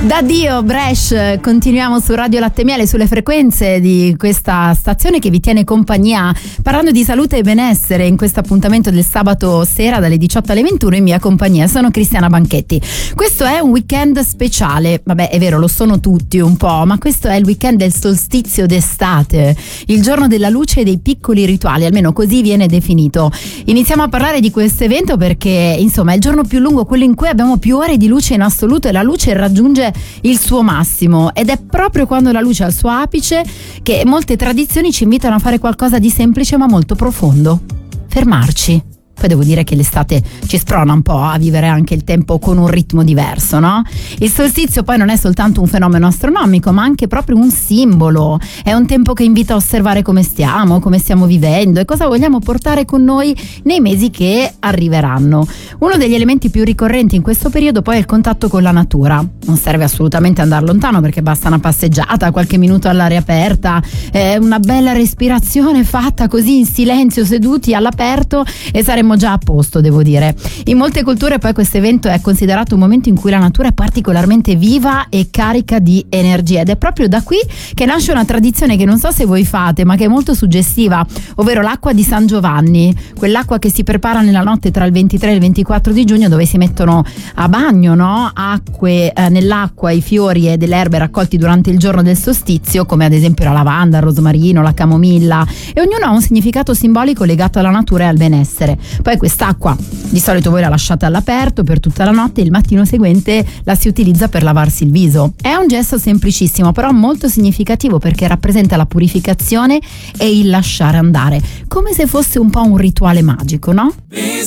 Da Dio, Bresh, continuiamo su Radio Latte e Miele, sulle frequenze di questa stazione che vi tiene compagnia parlando di salute e benessere in questo appuntamento del sabato sera dalle 18 alle 21 in mia compagnia. Sono Cristiana Banchetti. Questo è un weekend speciale, vabbè è vero, lo sono tutti un po', ma questo è il weekend del solstizio d'estate, il giorno della luce e dei piccoli rituali, almeno così viene definito. Iniziamo a parlare di questo evento perché insomma è il giorno più lungo, quello in cui abbiamo più ore di luce in assoluto, e la luce raggiunge il suo massimo, ed è proprio quando la luce è al suo apice che molte tradizioni ci invitano a fare qualcosa di semplice ma molto profondo: fermarci. Poi devo dire che l'estate ci sprona un po' a vivere anche il tempo con un ritmo diverso, no? Il solstizio poi non è soltanto un fenomeno astronomico, ma anche proprio un simbolo. È un tempo che invita a osservare come stiamo vivendo e cosa vogliamo portare con noi nei mesi che arriveranno. Uno degli elementi più ricorrenti in questo periodo poi è il contatto con la natura. Non serve assolutamente andare lontano, perché basta una passeggiata, qualche minuto all'aria aperta, una bella respirazione fatta così in silenzio, seduti all'aperto, e saremo già a posto, devo dire. In molte culture poi questo evento è considerato un momento in cui la natura è particolarmente viva e carica di energia, ed è proprio da qui che nasce una tradizione che non so se voi fate, ma che è molto suggestiva, ovvero l'acqua di San Giovanni, quell'acqua che si prepara nella notte tra il 23 e il 24 di giugno, dove si mettono a bagno, no? Nell'acqua i fiori e delle erbe raccolti durante il giorno del solstizio, come ad esempio la lavanda, il rosmarino, la camomilla, e ognuno ha un significato simbolico legato alla natura e al benessere. Poi quest'acqua di solito voi la lasciate all'aperto per tutta la notte, e il mattino seguente la si utilizza per lavarsi il viso. È un gesto semplicissimo, però molto significativo, perché rappresenta la purificazione e il lasciare andare, come se fosse un po' un rituale magico, no?